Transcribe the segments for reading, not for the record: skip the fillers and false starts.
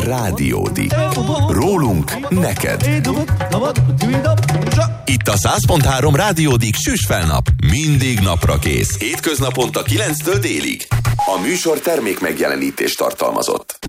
Rádiódik. Rólunk neked. Itt a 100.3 Rádiódik Süsfelnap. Mindig napra kész. Hétköznaponta 9-től délig. A műsor termék megjelenítést tartalmazott.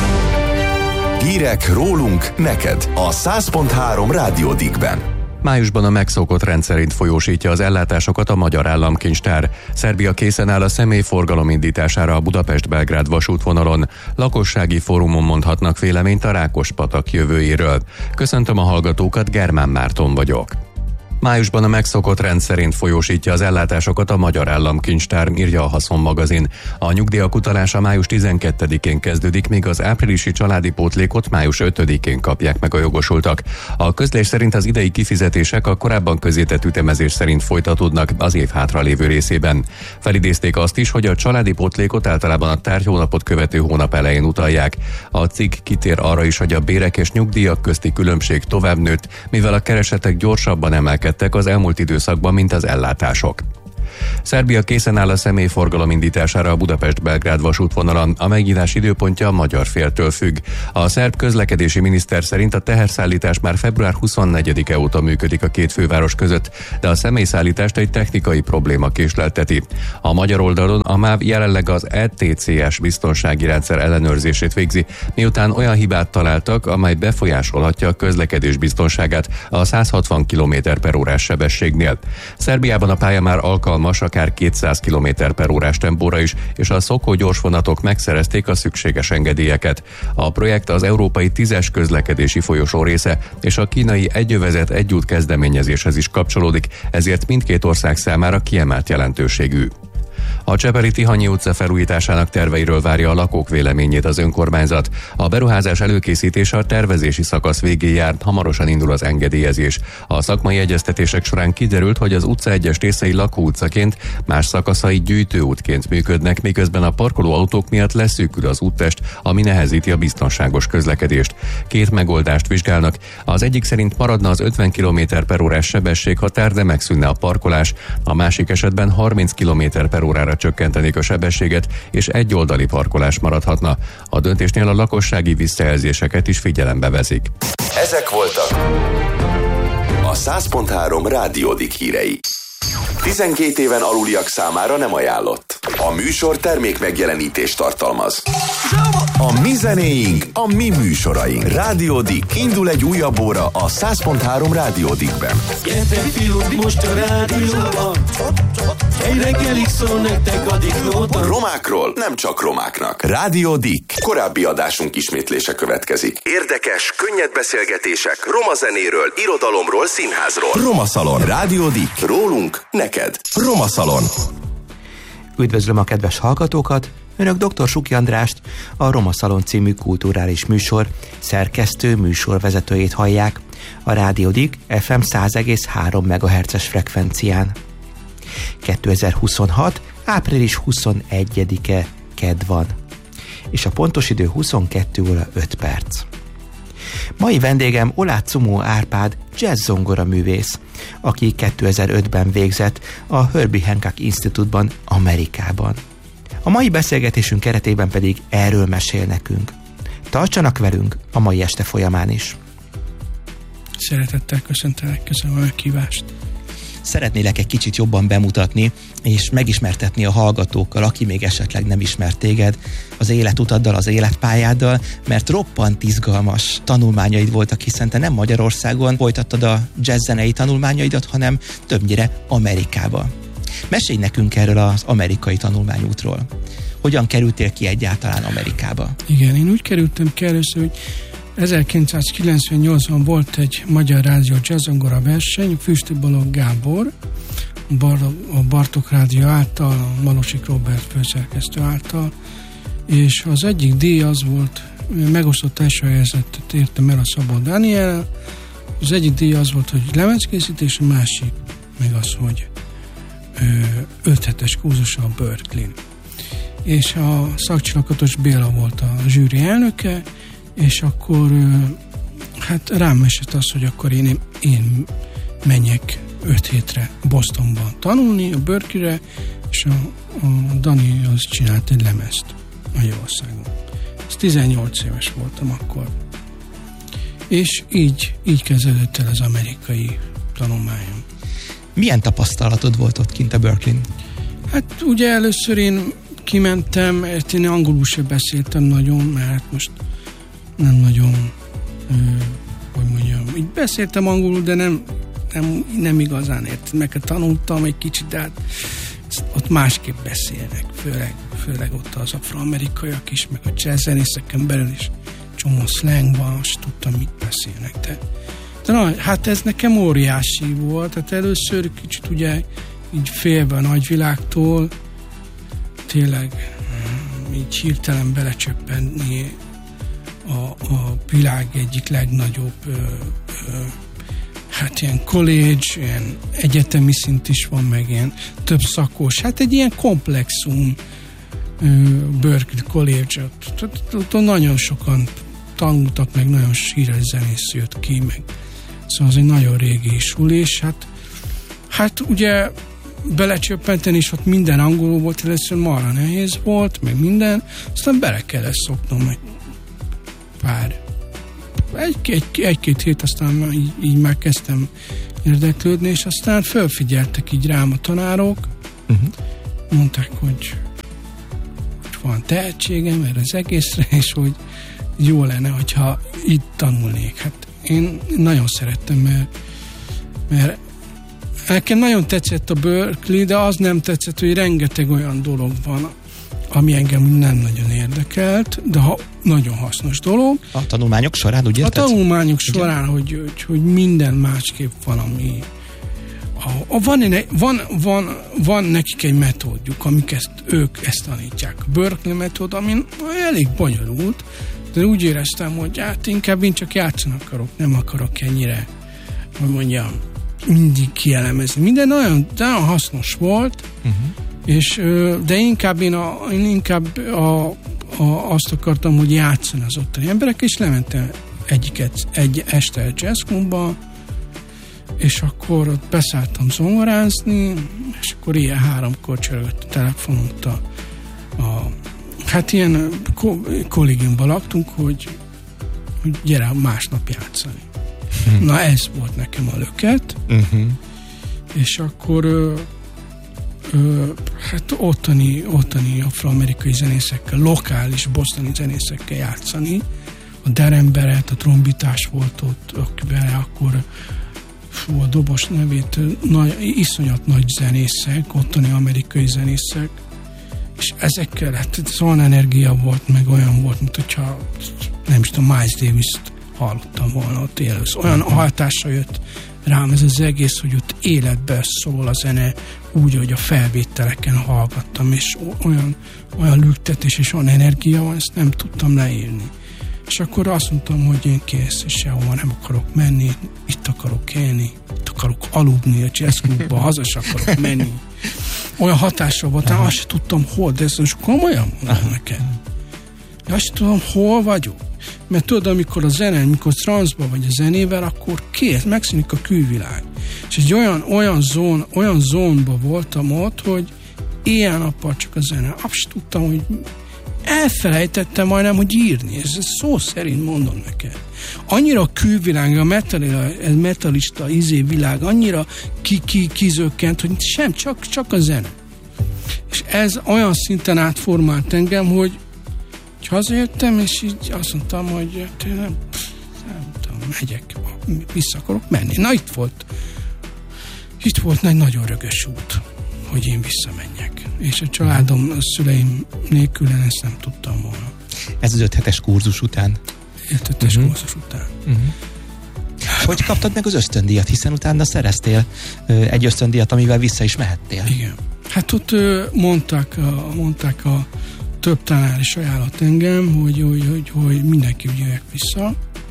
Hírek rólunk neked a 100.3 Rádiódikben. Májusban a megszokott rendszerint folyósítja az ellátásokat a Magyar Államkincstár. Szerbia készen áll a személyforgalom indítására a Budapest-Belgrád vasútvonalon. Lakossági fórumon mondhatnak véleményt a Rákospatak jövőjéről. Köszöntöm a hallgatókat, Germán Márton vagyok. Májusban a megszokott rendszerint folyósítja az ellátásokat a Magyar Államkincstár, írja a Haszon magazin. A nyugdíjak utalása május 12-én kezdődik, míg az áprilisi családi pótlékot május 5-én kapják meg a jogosultak. A közlés szerint az idei kifizetések a korábban közzétett ütemezés szerint folytatódnak az év hátralévő részében. Felidézték azt is, hogy a családi pótlékot általában a tárgyhónapot követő hónap elején utalják. A cikk kitér arra is, hogy a bérek és nyugdíjak közti különbség tovább nőtt, mivel a keresetek gyorsabban emelkedtek az elmúlt időszakban, mint az ellátások. Szerbia készen áll a személyforgalom indítására a Budapest-Belgrád vasútvonalon. A megnyitás időpontja a magyar féltől függ. A szerb közlekedési miniszter szerint a teherszállítás már február 24-e óta működik a két főváros között, de a személyszállítást egy technikai probléma késlelteti. A magyar oldalon a MÁV jelenleg az ETCS biztonsági rendszer ellenőrzését végzi, miután olyan hibát találtak, amely befolyásolhatja a közlekedés biztonságát a 160 km/h sebességnél. Szerbiában a pálya már alkalmas akár 200 km/h tempóra is, és a Szokó gyorsvonatok megszerezték a szükséges engedélyeket. A projekt az európai 10-es közlekedési folyosó része, és a kínai egyövezet egyút kezdeményezéshez is kapcsolódik, ezért mindkét ország számára kiemelt jelentőségű. A Csepeli Tihanyi utca felújításának terveiről várja a lakók véleményét az önkormányzat. A beruházás előkészítése a tervezési szakasz végén jár, hamarosan indul az engedélyezés. A szakmai egyeztetések során kiderült, hogy az utca egyes részei lakóutcaként, más szakaszai gyűjtőútként működnek, miközben a parkoló autók miatt leszűkül az úttest, ami nehezíti a biztonságos közlekedést. Két megoldást vizsgálnak. Az egyik szerint maradna az 50 km/h sebességhatár, de megszűnne a parkolás. A másik esetben 30 km/h csökkentenék a sebességet, és egyoldali parkolás maradhatna. A döntésnél a lakossági visszajelzéseket is figyelembe veszik. Ezek voltak a 100.3 Rádiódik hírei. 12 éven aluliak számára nem ajánlott. A műsor termék megjelenítést tartalmaz. A mi zenéink, a mi műsoraink. Rádiódik. Indul egy újabb óra a 100.3 Rádiódikben. Gyertek fiúk, most a rádióban. Egy reggelig szól nektek a diklóban. Romákról nem csak romáknak. Rádiódik. Korábbi adásunk ismétlése következik. Érdekes, könnyed beszélgetések roma zenéről, irodalomról, színházról. Roma Szalon. Rádiódik. Rólunk neked. Roma Szalon. Üdvözlöm a kedves hallgatókat! Önök dr. Suki Andrást, a Roma Szalon című kulturális műsor szerkesztő műsorvezetőjét hallják a Rádiódik FM 100,3 MHz-es frekvencián. 2026. április 21-e kedd van, és a pontos idő 22 óra 5 perc. Mai vendégem Oláh Cumó Árpád jazz-zongora művész, aki 2005-ben végzett a Herbie Hancock Institute-ban, Amerikában. A mai beszélgetésünk keretében pedig erről mesél nekünk. Tartsanak velünk a mai este folyamán is. Szeretettel köszöntelek, köszönöm a meghívást. Szeretnélek egy kicsit jobban bemutatni, és megismertetni a hallgatókkal, aki még esetleg nem ismert téged, az életutaddal, az életpályáddal, mert roppant izgalmas tanulmányaid voltak, hiszen te nem Magyarországon folytattad a jazzzenei tanulmányaidat, hanem többnyire Amerikában. Mesélj nekünk erről az amerikai tanulmányútról. Hogyan kerültél ki egyáltalán Amerikába? Igen, én úgy kerültem ki először, hogy 1998-ban volt egy Magyar Rádió jazz-zongora verseny, Füstő Balogh Gábor, a Bartók Rádió által, a Malosik Róbert főszerkesztő által, és az egyik díj az volt, megosztott első helyezettet értem el a Szabó Dániel, az egyik díj az volt, hogy lemezkészítés, a másik meg az, hogy 5 hetes kurzusa a Berkeley-n. És a Szakcsilakatos Béla volt a zsűri elnöke, és akkor hát rám esett az, hogy akkor én menjek 5 hétre Bostonban tanulni, a Berkeley-re, és a Dani az csinált egy lemezt Magyarországon. Ezt 18 éves voltam akkor. És így kezdődött el az amerikai tanulmányom. Milyen tapasztalatod volt ott kint a Berkeley-n? Hát ugye először én kimentem, én angolul sem beszéltem nagyon, mert most nem nagyon, hogy mondjam, így beszéltem angolul, de nem igazán értem. Meg tanultam egy kicsit, de hát ott másképp beszélnek, főleg ott az afroamerikaiak is, meg a jazz zenészeken belül is csomó slang van, azt tudtam, mit beszélnek, de hát ez nekem óriási volt, hát először kicsit ugye így félve a nagyvilágtól, tényleg így hirtelen belecsöppenni a világ egyik legnagyobb hát ilyen college, ilyen egyetemi szint is van, meg ilyen több szakos, hát egy ilyen komplexum Berkeley College, ott nagyon sokan tanultak, meg nagyon híres zenész jött ki, meg szóval az egy nagyon régi suli, és hát ugye belecsöppenteni, és ott minden angolul volt, először marha nehéz volt, meg minden, aztán bele kellett szoknom meg egy-két hét, aztán így már kezdtem érdeklődni, és aztán felfigyeltek így rám a tanárok, mondták, hogy van tehetségem erre az egészre, és hogy jó lenne, hogyha itt tanulnék. Hát én nagyon szerettem, mert nekem nagyon tetszett a Berkeley, de az nem tetszett, hogy rengeteg olyan dolog van, ami engem nem nagyon érdekelt, de nagyon hasznos dolog. A tanulmányok során, úgy érted? A tanulmányok során, hogy minden másképp valami. Van nekik egy metódjuk, ők ezt tanítják. A Berkeley metód, ami elég bonyolult, de úgy éreztem, hogy hát inkább én csak játszani akarok, nem akarok ennyire, hogy mondjam, mindig kielemezni. Minden nagyon hasznos volt, és, de inkább én azt akartam, hogy játszani az ottani emberek, és lementem egy este jazzklubba, és akkor ott beszálltam zongorázni, és akkor ilyen 3-kor csörgött a telefonot hát ilyen kollégiumban laktunk, hogy gyere másnap játszani. Na ez volt nekem a löket, és akkor hát ottani afroamerikai zenészekkel, lokális bostoni zenészekkel játszani. A Darren Barrett, a trombitás volt ott, akivel akkor a dobos nevét, iszonyat nagy zenészek, ottani amerikai zenészek, és ezekkel hát olyan energia volt, meg olyan volt, mint hogyha nem is tudom, Miles Davis-t hallottam volna ott először. Olyan hatása jött rám ez az egész, hogy ott életben szól a zene, úgy, hogy a felvételeken hallgattam, és olyan lüktetés és olyan energia van, ezt nem tudtam leírni. És akkor azt mondtam, hogy én kész, és sehova nem akarok menni, itt akarok élni, itt akarok aludni a jazzklubba, haza sem akarok menni. Olyan hatással volt, azt sem tudtam hol, de ezt most komolyan mondom neked. Azt sem tudom, hol vagyok. Mert tudod, amikor a zene, amikor transzba vagy a zenével, akkor kész, megszűnik a külvilág. És egy olyan zónba voltam ott, hogy éjjel-nappal csak a zene. Azt tudtam, hogy elfelejtettem majdnem, hogy írni. Ez szó szerint mondom neked. Annyira a külvilág, a metalista világ, annyira kizökkent, hogy csak a zene. És ez olyan szinten átformált engem, hogy hazajöttem, és így azt mondtam, hogy nem tudom, megyek, vissza akarok menni. Na itt volt egy nagyon rögös út, hogy én visszamenjek. És a családom, a szüleim nélkül én ezt nem tudtam volna. Ez az 5 hetes kurzus után? 5 hetes kurzus után. Hogy kaptad meg az ösztöndíjat? Hiszen utána szereztél egy ösztöndíjat, amivel vissza is mehettél. Igen. Hát ott mondták a több tanár is ajánlott engem, hogy mindenki jöjjek vissza,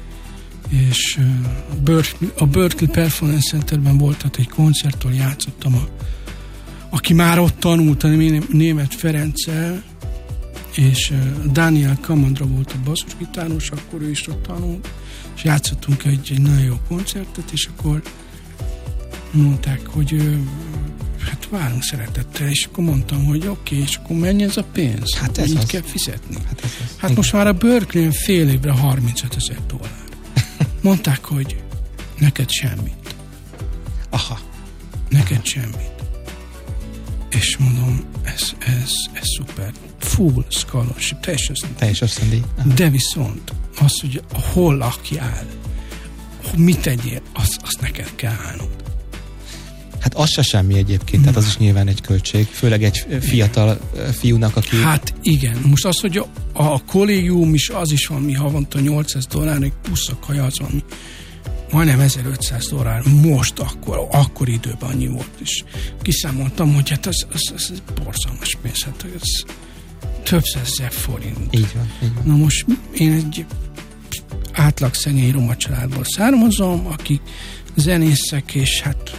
és a Berkeley Performance Centerben volt, tehát egy koncerttől játszottam, aki már ott tanult, a Németh Ferenccel, és Daniel Kamandra volt a basszusgitáros, akkor ő is ott tanult, és játszottunk egy nagyon jó koncertet, és akkor mondták, hogy hát várunk szeretettel, és akkor mondtam, hogy oké, és akkor mennyi ez a pénz? Hát ez így az. kell fizetni. Hát Most már a Berkeley fél évre $35,000. Mondták, hogy neked semmit. Aha. Neked semmit. És mondom, ez szuper. Full scholarship, teljes ösztöndíj. De viszont az, hogy hol lakjál, mit tegyél, azt neked kell állnod. Hát az se semmi egyébként, tehát az is nyilván egy költség, főleg egy fiatal fiúnak, aki... Hát igen, most az, hogy a kollégium is, az is van, mi havonta $800, plusz a kaja, az van, majdnem $1,500 most, akkor időben annyi volt, és kiszámoltam, hogy hát ez borzalmas pénz, hát ez több százezer forint. Így van. Na most én egy átlag szegény roma családból származom, akik zenészek, és hát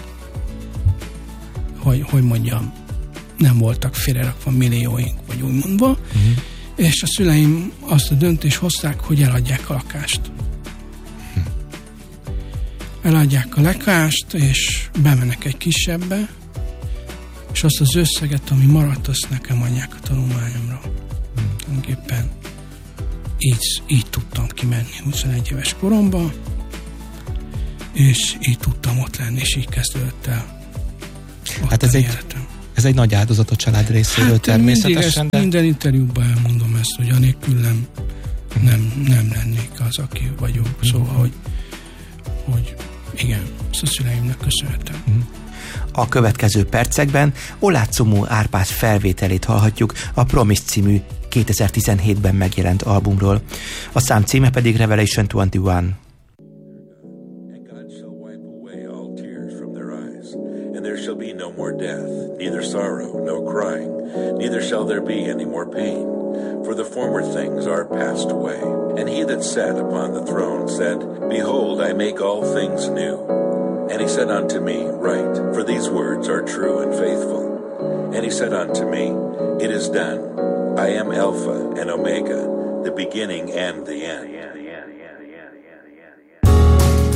hogy mondjam, nem voltak félrerakva millióink, vagy úgy mondva, és a szüleim azt a döntést hozták, hogy eladják a lakást. Eladják a lakást, és bemennek egy kisebbbe, és azt az összeget, ami maradt, azt nekem adják a tanulmányomra. Tulajdonképpen így tudtam kimenni 21 éves koromban, és így tudtam ott lenni, és így kezdődött el. Hát ez egy nagy áldozat a család részéről természetesen. De minden interjúban elmondom ezt, hogy anélkül nem lennék az, aki vagyok. Szóval, hogy igen, ezt a szüleimnek köszönhetem. A következő percekben Olácumó Árpád felvételét hallhatjuk a Promise című 2017-ben megjelent albumról. A szám címe pedig Revelation 21. Shall be no more death, neither sorrow, no crying, neither shall there be any more pain, for the former things are passed away. And he that sat upon the throne said, Behold, I make all things new. And he said unto me, Write, for these words are true and faithful. And he said unto me, It is done. I am Alpha and Omega, the beginning and the end.